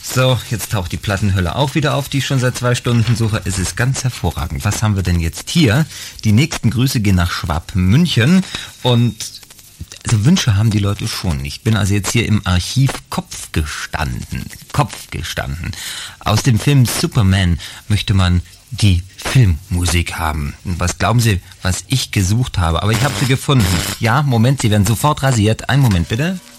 So, jetzt taucht die Plattenhölle auch wieder auf, die ich schon seit 2 Stunden suche. Es ist ganz hervorragend. Was haben wir denn jetzt hier? Die nächsten Grüße gehen nach Schwab-München. Und also Wünsche haben die Leute schon. Ich bin also jetzt hier im Archiv Kopf gestanden. Aus dem Film Superman möchte man die Filmmusik haben. Und was glauben Sie, was ich gesucht habe? Aber ich habe sie gefunden. Ja, Moment, Sie werden sofort rasiert. Einen Moment bitte.